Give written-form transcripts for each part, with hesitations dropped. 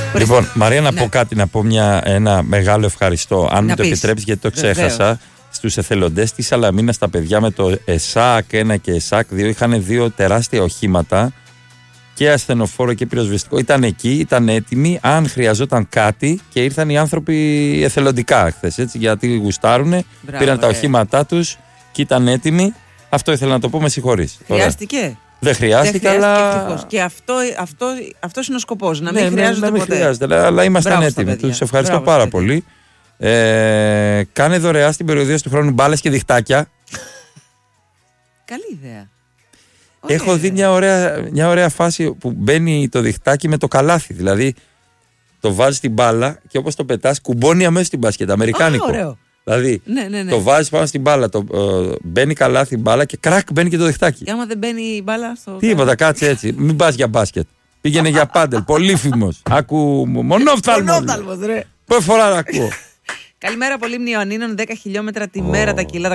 Λοιπόν, Μαρία, να πω κάτι, να πω ένα μεγάλο ευχαριστώ. Αν μου το επιτρέψεις, γιατί το ξέχασα. Στους εθελοντές της Σαλαμίνας, τα παιδιά με το ΕΣΑΚ 1 και ΕΣΑΚ 2 είχαν 2 τεράστια οχήματα και ασθενοφόρο και πυροσβεστικό. Ήταν εκεί, ήταν έτοιμοι. Αν χρειαζόταν κάτι, και ήρθαν οι άνθρωποι εθελοντικά χθες, έτσι, γιατί γουστάρουνε, πήραν τα οχήματά τους και ήταν έτοιμοι. Αυτό ήθελα να το πω, με συγχωρείς. Χρειάστηκε. Δεν χρειάστηκε, αλλά. Και αυτός είναι ο σκοπός, να μην χρειάζεται ποτέ. Χρειάζεται, αλλά ήμασταν έτοιμοι. Τους ευχαριστώ πάρα πολύ. Κάνε δωρεά στην περιοδία του χρόνου μπάλες και διχτάκια. Καλή ιδέα. Έχω δει μια ωραία φάση που μπαίνει το διχτάκι με το καλάθι. Δηλαδή το βάζεις στην μπάλα και όπως το πετάς, κουμπώνει αμέσως στην μπάσκετ. Αμερικάνικο. Ωραίο. Δηλαδή το βάζεις πάνω στην μπάλα, μπαίνει καλάθι μπάλα και κρακ μπαίνει και το διχτάκι. Και άμα δεν μπαίνει η μπάλα στο. Τίποτα, κάτσε έτσι. Μην πας για μπάσκετ. Πήγαινε για πάντελ. Πολύφημος. Άκου μονόφθαλμος. Πόση φορά ακούω. Καλημέρα, Πολύμνη Ιωαννίνων. 10 χιλιόμετρα τη μέρα τα κιλά.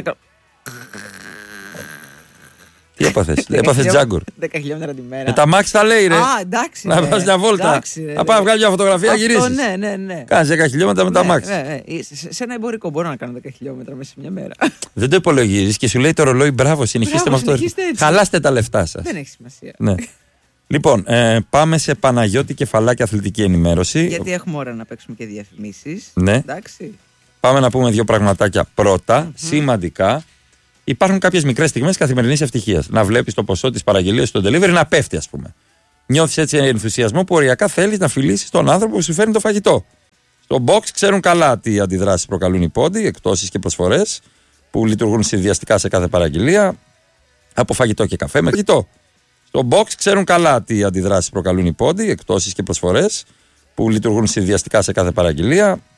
Τι έπαθες, έπαθες Τζάγκορ. 10 χιλιόμετρα τη μέρα. Με τα μάξι τα λέει, ρε. Εντάξει. Να πας μια βόλτα. Να πάει να βγάλει μια φωτογραφία, γυρίσεις. Ναι. Κάνεις 10 χιλιόμετρα με τα μάξι. Σε ένα εμπορικό μπορώ να κάνω 10 χιλιόμετρα μέσα σε μια μέρα. Δεν το υπολογίζεις και σου λέει το ρολόι, μπράβο, συνεχίστε με αυτό. Χαλάστε τα λεφτά σας. Δεν έχει σημασία. Ναι. Λοιπόν, πάμε σε Παναγιώτη Κεφαλάκη αθλητική ενημέρωση. Γιατί έχουμε ώρα να παίξουμε και διαφημίσεις. Ναι. Εντάξει. Πάμε να πούμε 2 πραγματάκια. Πρώτα, σημαντικά, υπάρχουν κάποιες μικρές στιγμές καθημερινής ευτυχίας. Να βλέπεις το ποσό της παραγγελίας στο delivery να πέφτει, ας πούμε. Νιώθεις έτσι ενθουσιασμό που οριακά θέλεις να φιλήσεις τον άνθρωπο που σου φέρνει το φαγητό. Στο box ξέρουν καλά τι αντιδράσεις προκαλούν οι πόντοι, εκπτώσεις και προσφορές που λειτουργούν συνδυαστικά σε κάθε παραγγελία, από φαγητό και καφέ με φαγητό. Στο box ξέρουν καλά τι αντιδράσεις προκαλούν οι πόντοι, εκπτώσεις και προσφορές που λειτουργούν συνδυαστικά σε κάθε παραγγελία,